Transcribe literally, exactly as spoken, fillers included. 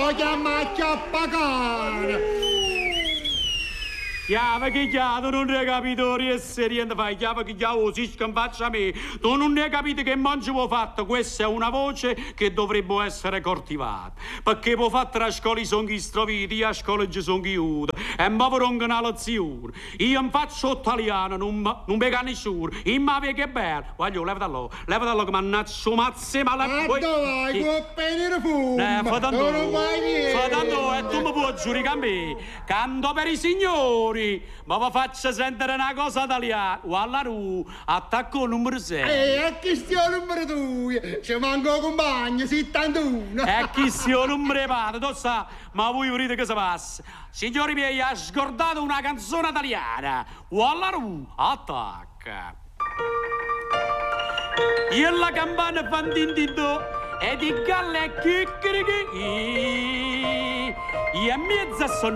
lo chiama chiappacane. Chiave che chiave, non ne capitori e serie fai, chiave che chiave così scampaccia a me. Tu non ne hai capito che mangi ho fatto, questa è una voce che dovrebbe essere coltivata. Perché ho fatto a scuola sono gli stroviti, io a scuola ci sono chiuso, e mi avrò una lezione. Io mi faccio italiano, non mi pega nessuno, io mi vedo che bello. Voglio, leva da là, leva da là che mi annaccio mazze ma la... E dove vai, con appena fumo? Eh, fa tanto, non vai niente. fa tanto, e tu mi puoi giurare a me, canto per i signori. Ma vi faccio sentire una cosa italiana. Guarda tu, attacco numero sei. E a chi stia numero due? Ci manco compagno, settantuno. E chi stia numero padre, tu sa, ma voi vedete che si passa. Signori miei, ha scordato una canzone italiana. Guarda tu, attacca. Io la campana fan din din do, e di galle chicchirichi. E mezza sono